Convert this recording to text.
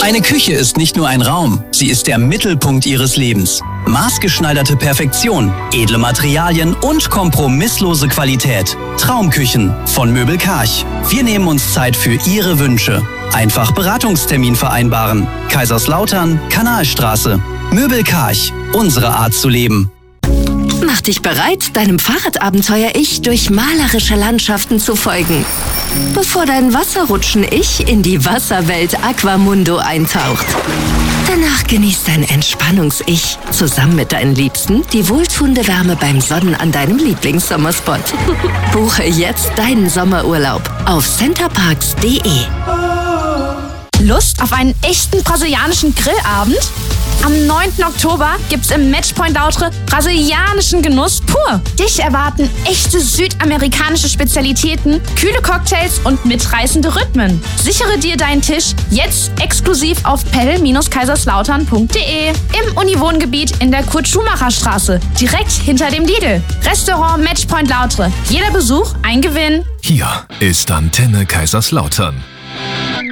Eine Küche ist nicht nur ein Raum, sie ist der Mittelpunkt Ihres Lebens. Maßgeschneiderte Perfektion, edle Materialien und kompromisslose Qualität. Traumküchen von Möbel Karch. Wir nehmen uns Zeit für Ihre Wünsche. Einfach Beratungstermin vereinbaren. Kaiserslautern, Kanalstraße. Möbel Karch, unsere Art zu leben. Mach dich bereit, deinem Fahrradabenteuer-Ich durch malerische Landschaften zu folgen. Bevor dein Wasserrutschen-Ich in die Wasserwelt Aquamundo eintaucht. Danach genießt dein Entspannungs-Ich zusammen mit deinen Liebsten die wohltuende Wärme beim Sonnen an deinem Lieblingssommerspot. Buche jetzt deinen Sommerurlaub auf centerparks.de. Lust auf einen echten brasilianischen Grillabend? Am 9. Oktober gibt's im Matchpoint Lautre brasilianischen Genuss pur. Dich erwarten echte südamerikanische Spezialitäten, kühle Cocktails und mitreißende Rhythmen. Sichere dir deinen Tisch jetzt exklusiv auf pell-kaiserslautern.de im Uniwohngebiet in der Kurt-Schumacher-Straße, direkt hinter dem Lidl. Restaurant Matchpoint Lautre. Jeder Besuch ein Gewinn. Hier ist Antenne Kaiserslautern.